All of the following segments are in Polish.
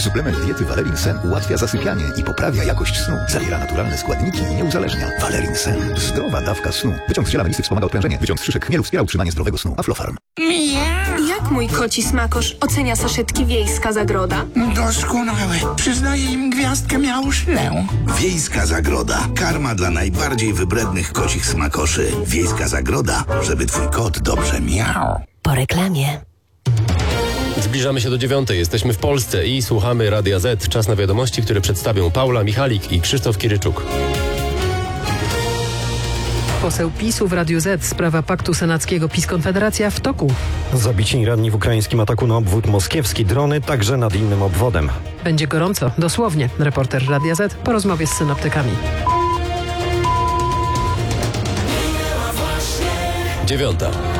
Suplement diety Valerin Sen ułatwia zasypianie i poprawia jakość snu. Zawiera naturalne składniki i nie uzależnia. Valerin Sen. Zdrowa dawka snu. Wyciąg z ziela melisy wspomaga odprężenie. Wyciąg z szyszek chmielu wspiera utrzymanie zdrowego snu. Aflofarm. Jak mój koci smakosz ocenia saszetki Wiejska Zagroda? Doskonały. Przyznaję im gwiazdkę miałuszlę. Wiejska Zagroda. Karma dla najbardziej wybrednych kocich smakoszy. Wiejska Zagroda, żeby twój kot dobrze miał. Po reklamie. Zbliżamy się do 9. Jesteśmy w Polsce i słuchamy Radia Z. Czas na wiadomości, które przedstawią Paula Michalik i Krzysztof Kiryczuk. Poseł PiS-u w Radiu Z. Sprawa paktu senackiego PiS-Konfederacja w toku. Zabici i ranni w ukraińskim ataku na obwód moskiewski. Drony także nad innym obwodem. Będzie gorąco, dosłownie. Reporter Radia Z po rozmowie z synoptykami. 9.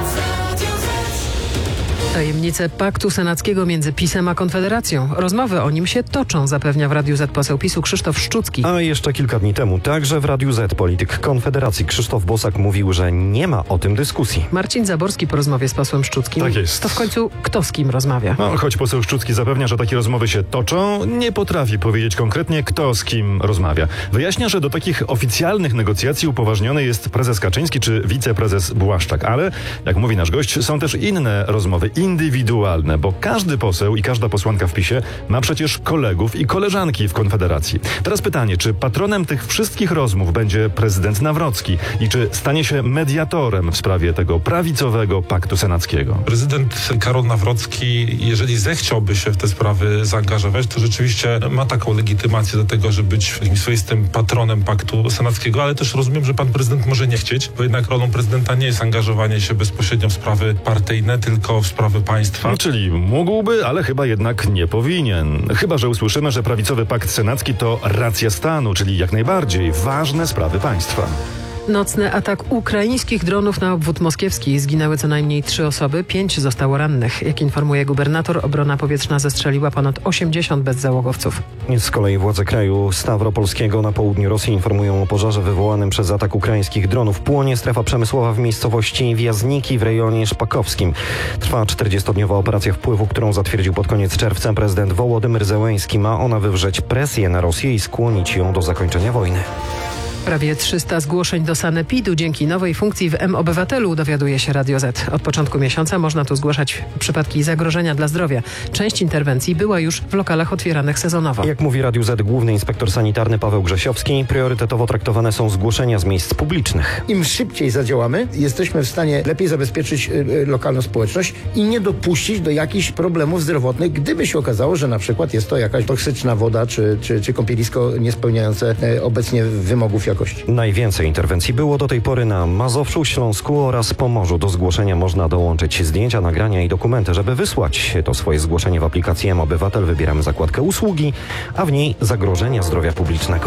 Tajemnice paktu senackiego między PiS-em a Konfederacją. Rozmowy o nim się toczą, zapewnia w Radiu Z poseł PiS-u Krzysztof Szczucki. A jeszcze kilka dni temu także w Radiu Z polityk Konfederacji Krzysztof Bosak mówił, że nie ma o tym dyskusji. Marcin Zaborski po rozmowie z posłem Szczuckim. Tak jest. To w końcu kto z kim rozmawia? No, choć poseł Szczucki zapewnia, że takie rozmowy się toczą, nie potrafi powiedzieć konkretnie, kto z kim rozmawia. Wyjaśnia, że do takich oficjalnych negocjacji upoważniony jest prezes Kaczyński czy wiceprezes Błaszczak. Ale, jak mówi nasz gość, są też inne rozmowy, indywidualne, bo każdy poseł i każda posłanka w PiS-ie ma przecież kolegów i koleżanki w Konfederacji. Teraz pytanie, czy patronem tych wszystkich rozmów będzie prezydent Nawrocki i czy stanie się mediatorem w sprawie tego prawicowego paktu senackiego? Prezydent Karol Nawrocki, jeżeli zechciałby się w te sprawy zaangażować, to rzeczywiście ma taką legitymację do tego, żeby być jakimś swoistym patronem paktu senackiego, ale też rozumiem, że pan prezydent może nie chcieć, bo jednak rolą prezydenta nie jest angażowanie się bezpośrednio w sprawy partyjne, tylko w sprawy państwa. No, czyli mógłby, ale chyba jednak nie powinien. Chyba że usłyszymy, że prawicowy pakt senacki to racja stanu, czyli jak najbardziej ważne sprawy państwa. Nocny atak ukraińskich dronów na obwód moskiewski. Zginęły co najmniej 3 osoby, 5 zostało rannych. Jak informuje gubernator, obrona powietrzna zestrzeliła ponad 80 bezzałogowców. Z kolei władze kraju Stawropolskiego na południu Rosji informują o pożarze wywołanym przez atak ukraińskich dronów. Płonie strefa przemysłowa w miejscowości Wjazniki w rejonie szpakowskim. Trwa 40-dniowa operacja wpływu, którą zatwierdził pod koniec czerwca prezydent Wołodymyr Zełenski. Ma ona wywrzeć presję na Rosję i skłonić ją do zakończenia wojny. Prawie 300 zgłoszeń do sanepidu dzięki nowej funkcji w M-Obywatelu, dowiaduje się Radio Z. Od początku miesiąca można tu zgłaszać przypadki zagrożenia dla zdrowia. Część interwencji była już w lokalach otwieranych sezonowo. Jak mówi Radio Z główny inspektor sanitarny Paweł Grzesiowski, priorytetowo traktowane są zgłoszenia z miejsc publicznych. Im szybciej zadziałamy, jesteśmy w stanie lepiej zabezpieczyć lokalną społeczność i nie dopuścić do jakichś problemów zdrowotnych, gdyby się okazało, że na przykład jest to jakaś toksyczna woda czy kąpielisko niespełniające obecnie wymogów jakości. Najwięcej interwencji było do tej pory na Mazowszu, Śląsku oraz Pomorzu. Do zgłoszenia można dołączyć zdjęcia, nagrania i dokumenty. Żeby wysłać to swoje zgłoszenie w aplikacji M-Obywatel, wybieramy zakładkę usługi, a w niej zagrożenia zdrowia publicznego.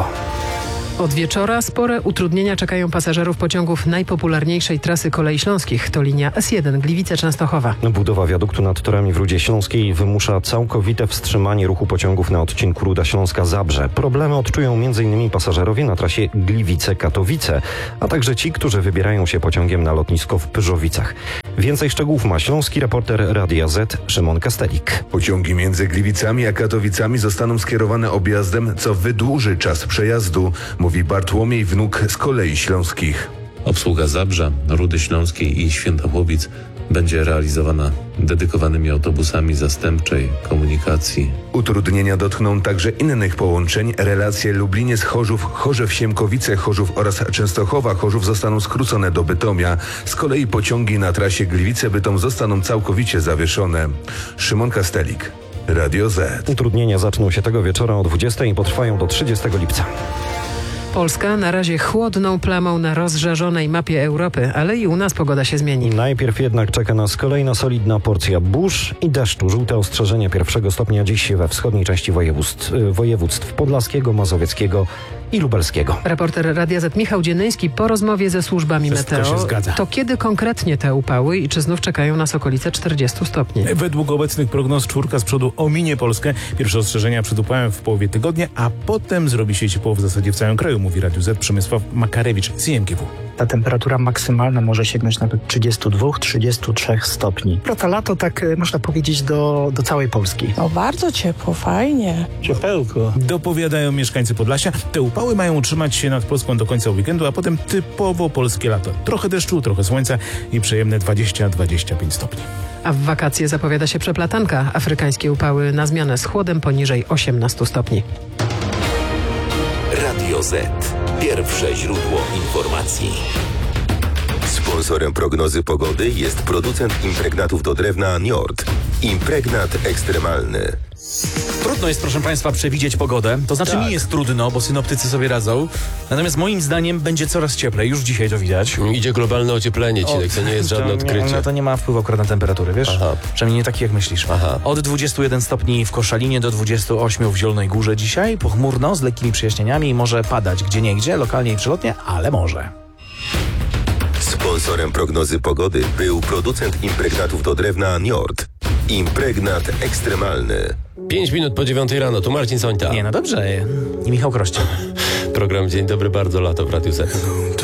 Od wieczora spore utrudnienia czekają pasażerów pociągów najpopularniejszej trasy kolei śląskich. To linia S1 Gliwice-Częstochowa. Budowa wiaduktu nad torami w Rudzie Śląskiej wymusza całkowite wstrzymanie ruchu pociągów na odcinku Ruda Śląska-Zabrze. Problemy odczują m.in. pasażerowie na trasie Gliwice-Katowice, a także ci, którzy wybierają się pociągiem na lotnisko w Pyrzowicach. Więcej szczegółów ma śląski reporter Radia Z Szymon Kastelik. Pociągi między Gliwicami a Katowicami zostaną skierowane objazdem, co wydłuży czas przejazdu, mówi Bartłomiej Wnuk z Kolei Śląskich. Obsługa Zabrza, Rudy Śląskiej i Świętochłowic będzie realizowana dedykowanymi autobusami zastępczej komunikacji. Utrudnienia dotkną także innych połączeń. Relacje Lubliniec-Chorzów, Chorzew-Siemkowice, Chorzów oraz Częstochowa-Chorzów zostaną skrócone do Bytomia. Z kolei pociągi na trasie Gliwice-Bytom zostaną całkowicie zawieszone. Szymon Kastelik, Radio Z. Utrudnienia zaczną się tego wieczora o 20 i potrwają do 30 lipca. Polska na razie chłodną plamą na rozżarzonej mapie Europy, ale i u nas pogoda się zmieni. Najpierw jednak czeka nas kolejna solidna porcja burz i deszczu. Żółte ostrzeżenia 1 stopnia dziś we wschodniej części województw podlaskiego, mazowieckiego i lubelskiego. Reporter Radia Z Michał Dzienyński po rozmowie ze służbami meteo. Się zgadza. To kiedy konkretnie te upały i czy znów czekają nas okolice 40 stopni? Według obecnych prognoz 4 z przodu ominie Polskę. Pierwsze ostrzeżenia przed upałem w połowie tygodnia, a potem zrobi się ciepło w zasadzie w całym kraju, mówi Radio Z Przemysław Makarewicz z IMGW. Ta temperatura maksymalna może sięgnąć nawet 32-33 stopni. Wraca lato, tak można powiedzieć, do całej Polski. No bardzo ciepło, fajnie. Ciepełko. Dopowiadają mieszkańcy Podlasia. Te upały mają utrzymać się nad Polską do końca weekendu, a potem typowo polskie lato. Trochę deszczu, trochę słońca i przyjemne 20-25 stopni. A w wakacje zapowiada się przeplatanka. Afrykańskie upały na zmianę z chłodem poniżej 18 stopni. Radio Z. Pierwsze źródło informacji. Sponsorem prognozy pogody jest producent impregnatów do drewna Njord. Impregnat ekstremalny. Trudno jest, proszę Państwa, przewidzieć pogodę. To znaczy mi jest trudno, bo synoptycy sobie radzą. Natomiast moim zdaniem będzie coraz cieplej. Już dzisiaj to widać. Idzie globalne ocieplenie, Cinek, to nie jest żadne odkrycie. To nie ma wpływu akurat na temperaturę, wiesz? Aha. Przynajmniej nie taki, jak myślisz. Aha. Od 21 stopni w Koszalinie do 28 w Zielonej Górze dzisiaj. Pochmurno, z lekkimi przejaśnieniami. Może padać gdzieniegdzie, lokalnie i przelotnie, ale może. Sponsorem prognozy pogody był producent impregnatów do drewna Njord. Impregnat ekstremalny. 5 minut po 9 rano, tu Marcin Sońta. Nie, no dobrze. I Michał Kroście. Program Dzień Dobry, bardzo lato w Radiu Z.